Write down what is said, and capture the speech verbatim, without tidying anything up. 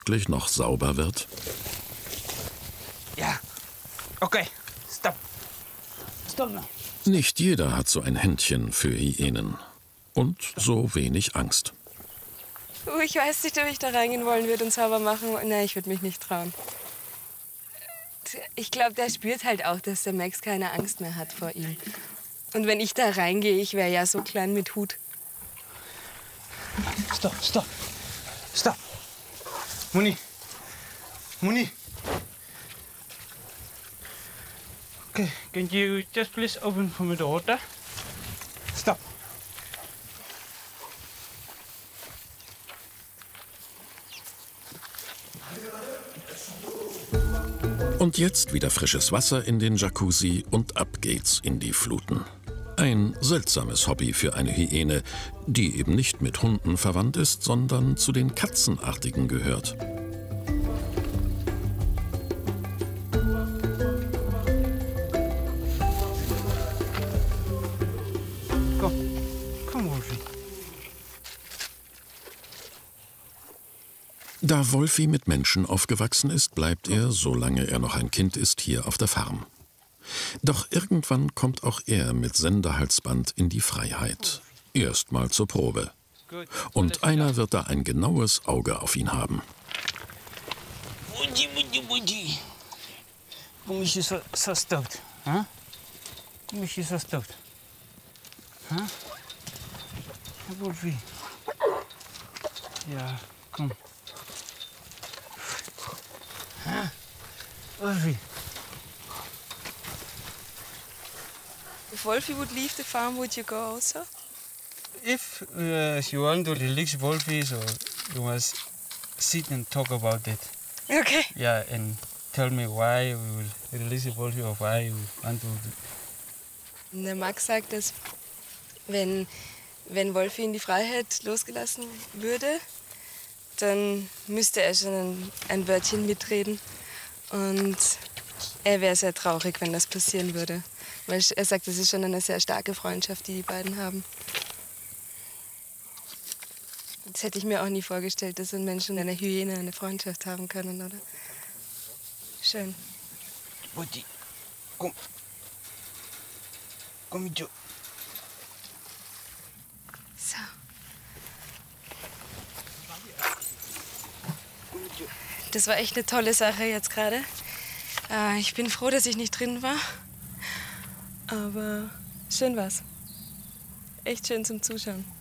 wirklich noch sauber wird? Ja. Okay. Stop. Stop now. Nicht jeder hat so ein Händchen für Hyänen. Und so wenig Angst. Oh, ich weiß nicht, ob ich da reingehen wollen würde und sauber machen. Nein, ich würde mich nicht trauen. Ich glaube, der spürt halt auch, dass der Max keine Angst mehr hat vor ihm. Und wenn ich da reingehe, ich wäre ja so klein mit Hut. Stop, stop. Stop. Muni. Muni. Okay, can you just please open for me the water? Stop. Und jetzt wieder frisches Wasser in den Jacuzzi und ab geht's in die Fluten. Ein seltsames Hobby für eine Hyäne, die eben nicht mit Hunden verwandt ist, sondern zu den Katzenartigen gehört. Komm, komm, Wolfi. Da Wolfi mit Menschen aufgewachsen ist, bleibt er, solange er noch ein Kind ist, hier auf der Farm. Doch irgendwann kommt auch er mit Senderhalsband in die Freiheit. Erstmal zur Probe. Und einer wird da ein genaues Auge auf ihn haben. Muji, muji, muji. Warum ist so, so stoked? Huh? Warum ist so stoked? Huh? Wolfi. Ja, komm. Huh? Wolfi. If Wolfie would leave the farm, would you go also? If uh, you want to release Wolfi, so you must sit and talk about it. Okay. Yeah, and tell me why we will release Wolfi or why you want to. Und der Max sagt, dass wenn, wenn Wolfie in die Freiheit losgelassen würde, dann müsste er schon ein, ein Wörtchen mitreden. Und er wäre sehr traurig, wenn das passieren würde. Weil er sagt, das ist schon eine sehr starke Freundschaft, die die beiden haben. Das hätte ich mir auch nie vorgestellt, dass ein Mensch und eine Hyäne eine Freundschaft haben können, oder? Schön. Muji, komm. Komm mit. So. Das war echt eine tolle Sache jetzt gerade. Äh, ich bin froh, dass ich nicht drin war. Aber schön war's. Echt schön zum Zuschauen.